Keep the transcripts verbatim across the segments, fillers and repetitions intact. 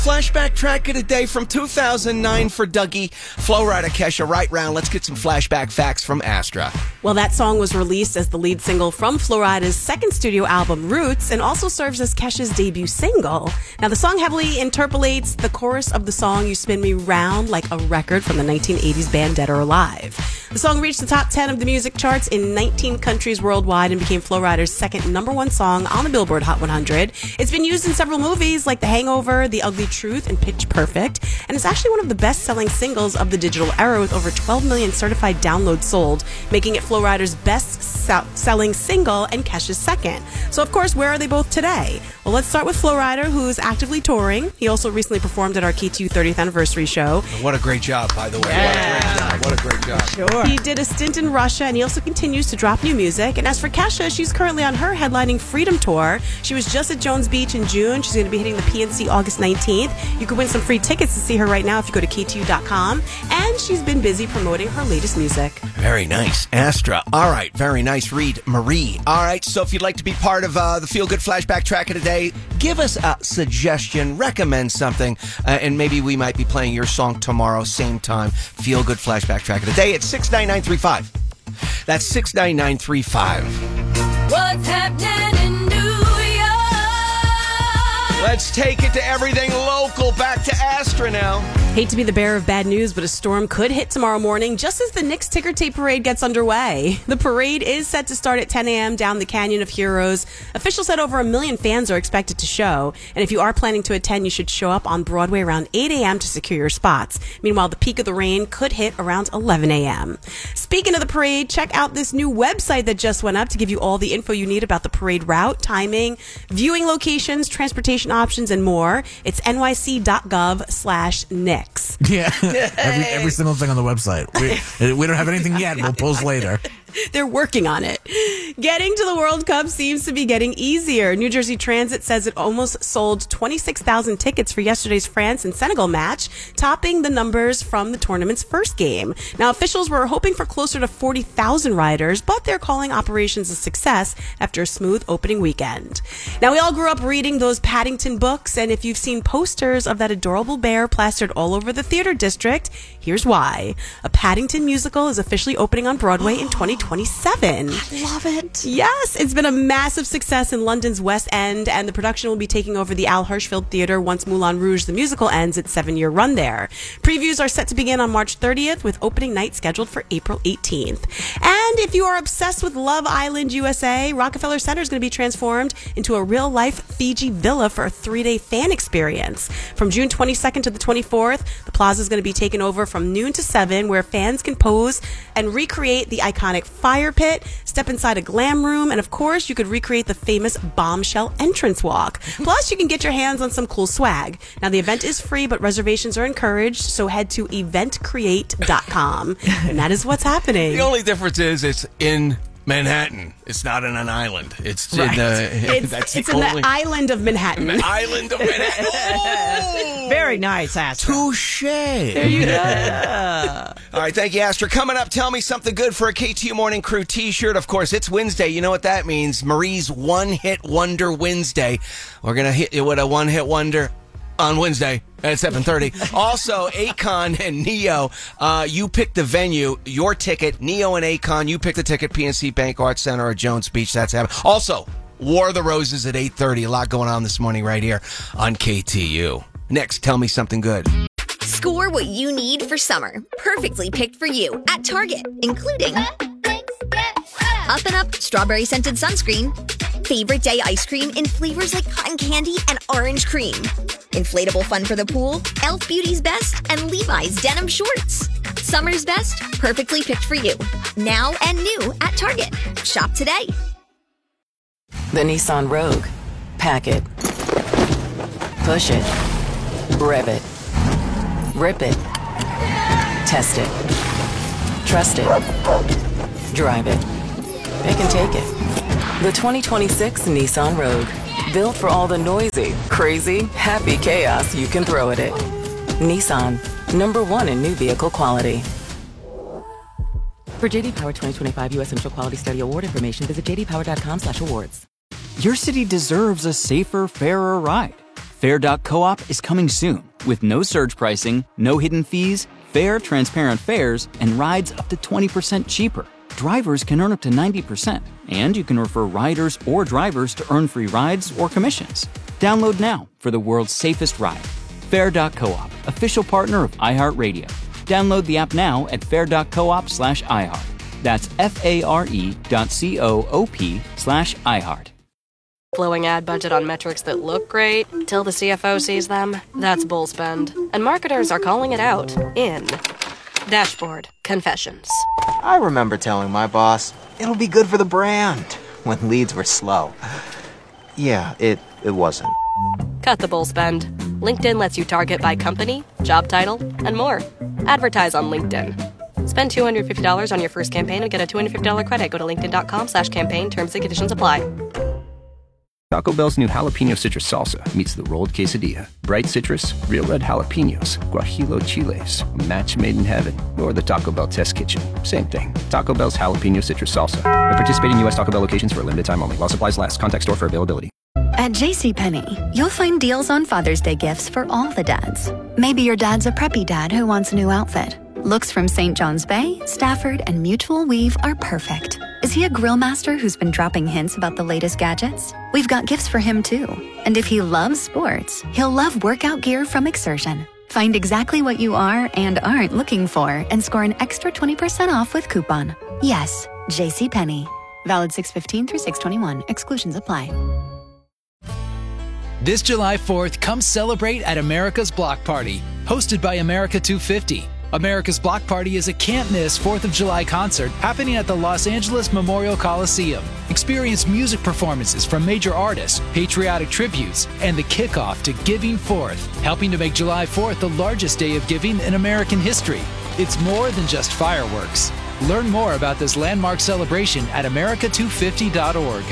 Flashback track of the day from two thousand nine for Dougie. Flo Rida, Kesha, right round. Let's get some flashback facts from Astra. Well, that song was released as the lead single from Flo Rida's second studio album, Roots, and also serves as Kesha's debut single. Now, the song heavily interpolates the chorus of the song You Spin Me Round like a record from the nineteen eighties band Dead or Alive. The song reached the top ten of the music charts in nineteen countries worldwide and became Flo Rida's second number one song on the Billboard Hot one hundred. It's been used in several movies like The Hangover, The Ugly Truth, and Pitch Perfect, and it's actually one of the best-selling singles of the digital era with over twelve million certified downloads sold, making it Flo Rida's best-selling single and Kesha's second. So, of course, where are they both today? Well, let's start with Flo Rida, who's actively touring. He also recently performed at our K two thirtieth anniversary show. What a great job, by the way. Yeah. What a great job. What a great job. He did a stint in Russia, and he also continues to drop new music. And as for Kesha, she's currently on her headlining Freedom Tour. She was just at Jones Beach in June. She's going to be hitting the P N C August nineteenth. You can win some free tickets to see her right now if you go to K T U dot com. And she's been busy promoting her latest music. Very nice. Astra. All right. Very nice read. Marie. All right. So if you'd like to be part of uh, the Feel Good Flashback track of the day, give us a suggestion, recommend something, uh, and maybe we might be playing your song tomorrow, same time. Feel Good Flashback track of the day at six nine nine three five. That's six nine nine three five. What's happening in New York? Let's take it to everything local. Back to Astra now. Hate to be the bearer of bad news, but a storm could hit tomorrow morning just as the Knicks ticker tape parade gets underway. The parade is set to start at ten a.m. down the Canyon of Heroes. Officials said over a million fans are expected to show. And if you are planning to attend, you should show up on Broadway around eight a.m. to secure your spots. Meanwhile, the peak of the rain could hit around eleven a.m. Speaking of the parade, check out this new website that just went up to give you all the info you need about the parade route, timing, viewing locations, transportation options, and more. It's N Y C dot gov slash Knicks. Yeah, every, every single thing on the website. We, we don't have anything yet. We'll post later. They're working on it. Getting to the World Cup seems to be getting easier. New Jersey Transit says it almost sold twenty-six thousand tickets for yesterday's France and Senegal match, topping the numbers from the tournament's first game. Now, officials were hoping for closer to forty thousand riders, but they're calling operations a success after a smooth opening weekend. Now, we all grew up reading those Paddington books, and if you've seen posters of that adorable bear plastered all over the theater district, here's why. A Paddington musical is officially opening on Broadway in twenty twenty-seven. I love it. Yes, it's been a massive success in London's West End, and the production will be taking over the Al Hirschfeld Theatre once Moulin Rouge the musical ends its seven-year run there. Previews are set to begin on March thirtieth, with opening night scheduled for April eighteenth. And if you are obsessed with Love Island U S A, Rockefeller Center is going to be transformed into a real-life Fiji villa for a three-day fan experience. From June twenty-second to the twenty-fourth, the plaza is going to be taken over from noon to seven, where fans can pose and recreate the iconic fire pit, step inside a glam room, and of course, you could recreate the famous bombshell entrance walk. Plus, you can get your hands on some cool swag. Now, the event is free, but reservations are encouraged, so head to event create dot com. And that is what's happening. The only difference is it's in Manhattan. It's not in an island. It's Right. in the, It's, that's it's the in only the island of Manhattan. island of Manhattan. Oh! Very nice, Astra. Touche. There you go. All right, thank you, Astra. Coming up, tell me something good for a K T U Morning Crew t-shirt. Of course, it's Wednesday. You know what that means. Marie's One Hit Wonder Wednesday. We're going to hit you with a one-hit wonder on Wednesday at seven thirty. Also, Akon and Neo, uh, you pick the venue, your ticket. Neo and Akon, you pick the ticket, P N C Bank Arts Center or Jones Beach. That's happening. Also, War of the Roses at eight thirty. A lot going on this morning right here on K T U. Next, tell me something good. Score what you need for summer. Perfectly picked for you at Target, including Up and Up Strawberry Scented Sunscreen, Favorite Day Ice Cream in flavors like cotton candy and orange cream, inflatable fun for the pool, e l f Beauty's Best, and Levi's Denim Shorts. Summer's best, perfectly picked for you. Now and new at Target. Shop today. The Nissan Rogue. Pack it. Push it. Rev it. Rip it. Test it. Trust it. Drive it. It can take it. The twenty twenty-six Nissan Rogue. Built for all the noisy, crazy, happy chaos you can throw at it. Nissan. Number one in new vehicle quality. For J D Power twenty twenty-five U S Initial Quality Study Award information, visit j d power dot com slash awards. Your city deserves a safer, fairer ride. Fair dot coop is coming soon with no surge pricing, no hidden fees, fair, transparent fares, and rides up to twenty percent cheaper. Drivers can earn up to ninety percent, and you can refer riders or drivers to earn free rides or commissions. Download now for the world's safest ride. Fair dot coop, official partner of iHeartRadio. Download the app now at fair dot coop slash iHeart. That's F-A-R-E dot C-O-O-P slash iHeart. Blowing ad budget on metrics that look great till the C F O sees them. That's bull spend. And marketers are calling it out in Dashboard Confessions. I remember telling my boss, it'll be good for the brand, when leads were slow. Yeah, it, it wasn't. Cut the bull spend. LinkedIn lets you target by company, job title, and more. Advertise on LinkedIn. Spend two hundred fifty dollars on your first campaign and get a two hundred fifty dollars credit. Go to linkedin.com slash campaign. Terms and conditions apply. Taco Bell's new jalapeno citrus salsa meets the rolled quesadilla. Bright citrus, real red jalapenos, guajillo chiles, a match made in heaven, or the Taco Bell test kitchen. Same thing. Taco Bell's jalapeno citrus salsa. At participating U S Taco Bell locations for a limited time only. While supplies last. Contact store for availability. At JCPenney, you'll find deals on Father's Day gifts for all the dads. Maybe your dad's a preppy dad who wants a new outfit. Looks from Saint John's Bay, Stafford, and Mutual Weave are perfect. Is he a grill master who's been dropping hints about the latest gadgets? We've got gifts for him too. And if he loves sports, he'll love workout gear from Exertion. Find exactly what you are and aren't looking for and score an extra twenty percent off with coupon. Yes, JCPenney. Valid six fifteen through six twenty-one. Exclusions apply. This July fourth, come celebrate at America's Block Party, hosted by America two fifty. America's Block Party is a can't-miss fourth of July concert happening at the Los Angeles Memorial Coliseum. Experience music performances from major artists, patriotic tributes, and the kickoff to Giving Fourth, helping to make July fourth the largest day of giving in American history. It's more than just fireworks. Learn more about this landmark celebration at america two fifty dot org.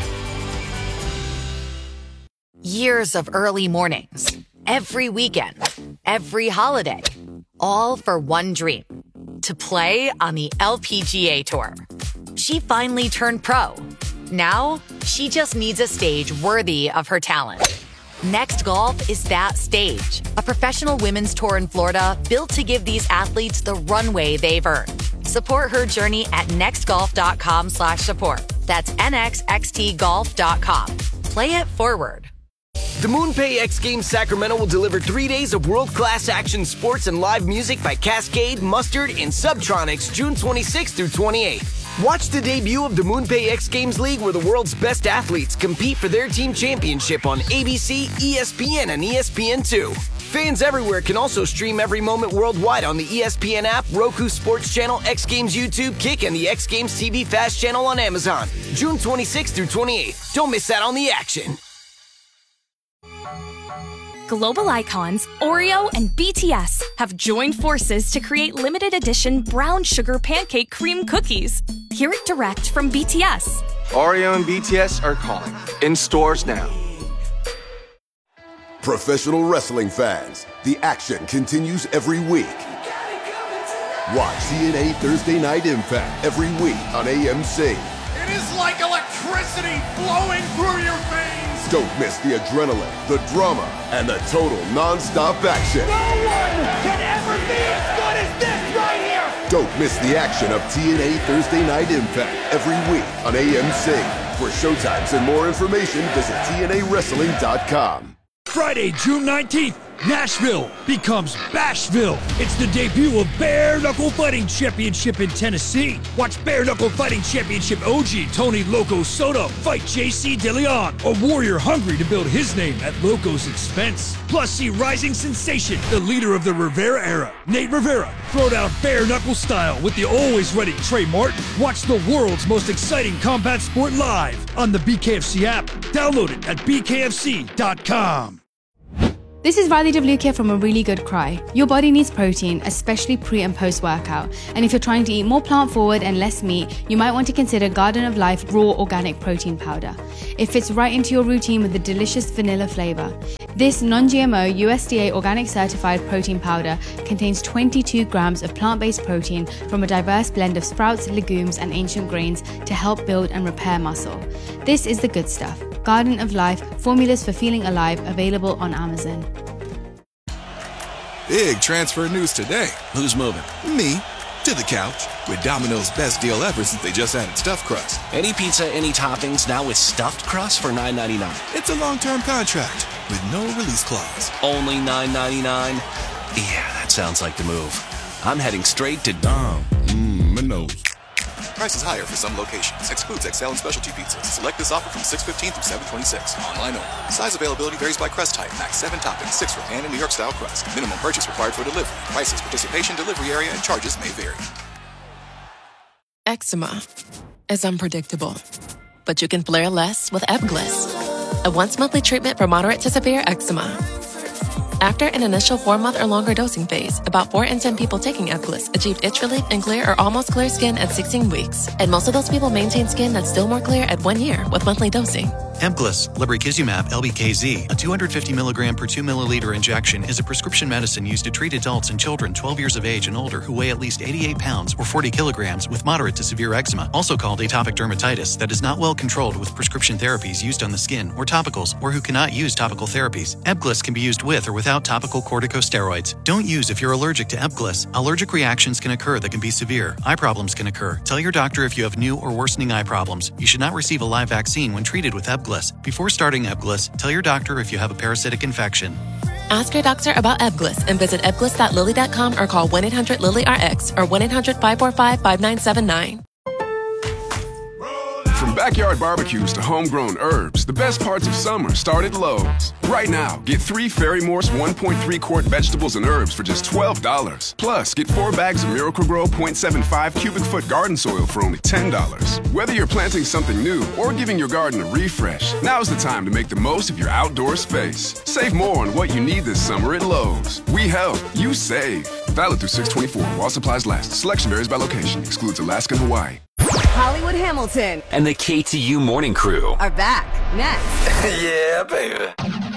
Years of early mornings, every weekend, every holiday, all for one dream, to play on the L P G A Tour. She finally turned pro. Now, she just needs a stage worthy of her talent. Next Golf is that stage, a professional women's tour in Florida built to give these athletes the runway they've earned. Support her journey at nextgolf.com slash support. That's N X X T golf dot com. Play it forward. The MoonPay X Games Sacramento will deliver three days of world-class action sports and live music by Cascade, Mustard, and Subtronics June twenty-sixth through twenty-eighth. Watch the debut of the MoonPay X Games League where the world's best athletes compete for their team championship on A B C, E S P N, and E S P N two. Fans everywhere can also stream every moment worldwide on the E S P N app, Roku Sports Channel, X Games YouTube, Kick, and the X Games T V Fast Channel on Amazon. June twenty-sixth through twenty-eighth. Don't miss out on the action. Global icons Oreo and B T S have joined forces to create limited edition brown sugar pancake cream cookies. Hear it direct from B T S. Oreo and B T S are calling. In stores now. Professional wrestling fans, the action continues every week. Watch T N A Thursday Night Impact every week on A M C. It is like electricity flowing through your veins. Don't miss the adrenaline, the drama, and the total non-stop action. No one can ever be as good as this right here. Don't miss the action of T N A Thursday Night Impact every week on A M C. For showtimes and more information, visit T N A wrestling dot com. Friday, June nineteenth, Nashville becomes Bashville. It's the debut of Bare Knuckle Fighting Championship in Tennessee. Watch Bare Knuckle Fighting Championship O G Tony Loco Soto fight J C DeLeon, a warrior hungry to build his name at Loco's expense. Plus, see rising sensation, the leader of the Rivera era, Nate Rivera, throw down bare knuckle style with the always ready Trey Martin. Watch the world's most exciting combat sport live on the B K F C app. Download it at B K F C dot com. This is Riley Devlukia from A Really Good Cry. Your body needs protein, especially pre and post workout. And if you're trying to eat more plant forward and less meat, you might want to consider Garden of Life Raw Organic Protein Powder. It fits right into your routine with a delicious vanilla flavor. This non-G M O U S D A organic certified protein powder contains twenty-two grams of plant-based protein from a diverse blend of sprouts, legumes, and ancient grains to help build and repair muscle. This is the good stuff. Garden of Life, formulas for feeling alive, available on Amazon. Big transfer news today. Who's moving? Me. To the couch. With Domino's best deal ever since they just added stuffed crust. Any pizza, any toppings, now with stuffed crust for nine ninety-nine. It's a long-term contract with no release clause. Only nine ninety-nine? Yeah, that sounds like the move. I'm heading straight to Dom. Mmm, my nose. Prices higher for some locations. Excludes X L and specialty pizzas. Select this offer from six fifteen through seven twenty-six. Online only. Size availability varies by crust type. Max seven toppings, six for pan and New York style crust. Minimum purchase required for delivery. Prices, participation, delivery area, and charges may vary. Eczema is unpredictable, but you can flare less with Ebglyss, a once-monthly treatment for moderate to severe eczema. After an initial four-month or longer dosing phase, about four in ten people taking Ebglyss achieved itch relief and clear or almost clear skin at sixteen weeks. And most of those people maintain skin that's still more clear at one year with monthly dosing. Ebglyss, lebrikizumab L B K Z, a two hundred fifty milligram per two milliliter injection, is a prescription medicine used to treat adults and children twelve years of age and older who weigh at least eighty-eight pounds or forty kilograms with moderate to severe eczema, also called atopic dermatitis, that is not well controlled with prescription therapies used on the skin or topicals, or who cannot use topical therapies. Ebglyss can be used with or without topical corticosteroids. Don't use if you're allergic to Ebglyss. Allergic reactions can occur that can be severe. Eye problems can occur. Tell your doctor if you have new or worsening eye problems. You should not receive a live vaccine when treated with Ebglyss. Before starting Ebglyss, tell your doctor if you have a parasitic infection. Ask your doctor about Ebglyss and visit ebglyss dot lilly dot com or call one eight hundred lilly R X or one eight hundred five four five five nine seven nine. From backyard barbecues to homegrown herbs, the best parts of summer start at Lowe's. Right now, get three Fairy Morse one point three quart vegetables and herbs for just twelve dollars. Plus, get four bags of Miracle-Gro point seven five cubic foot garden soil for only ten dollars. Whether you're planting something new or giving your garden a refresh, now's the time to make the most of your outdoor space. Save more on what you need this summer at Lowe's. We help, you save. Valid through six twenty-four while supplies last. Selection varies by location. Excludes Alaska and Hawaii. Hollywood Hamilton and the K T U Morning Crew are back next. Yeah, baby.